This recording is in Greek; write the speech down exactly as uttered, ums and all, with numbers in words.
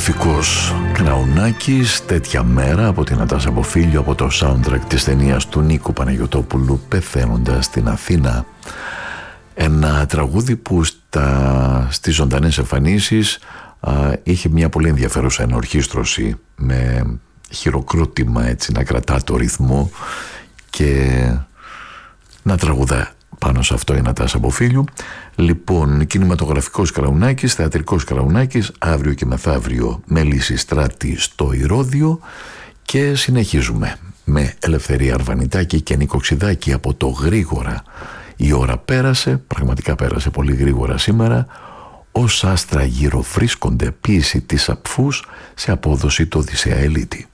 κινηματογραφικός Κραουνάκης, τέτοια μέρα από την Νατάσα Μποφίλιο, από το soundtrack της ταινίας του Νίκου Παναγιωτόπουλου «Πεθαίνοντας στην Αθήνα». Ένα τραγούδι που στα, στις ζωντανές εμφανίσεις α, είχε μια πολύ ενδιαφέρουσα ενορχήστρωση με χειροκρότημα, έτσι, να κρατά το ρυθμό και να τραγουδά πάνω σε αυτό η Νατάσα Μποφίλιου. Λοιπόν, κινηματογραφικός Κραουνάκης, θεατρικός Κραουνάκης, αύριο και μεθαύριο με Λυσιστράτη στο Ηρώδειο. Και συνεχίζουμε με Ελευθερία Αρβανιτάκη και Νίκο Ξιδάκη από το Γρήγορα. Η ώρα πέρασε, πραγματικά πέρασε πολύ γρήγορα σήμερα. Ως άστρα γύρω βρίσκονται, ποίηση της Απφούς σε απόδοση του Οδυσσέα Ελίτη.